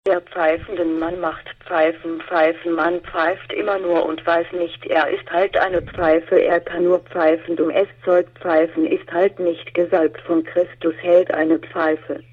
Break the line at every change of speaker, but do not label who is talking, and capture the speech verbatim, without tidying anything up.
Der pfeifenden Mann macht Pfeifen, Pfeifen, Mann pfeift immer nur und weiß nicht, er ist halt eine Pfeife, er kann nur pfeifen, dumm es Zeug pfeifen, ist halt nicht gesalbt von Christus, hält eine Pfeife.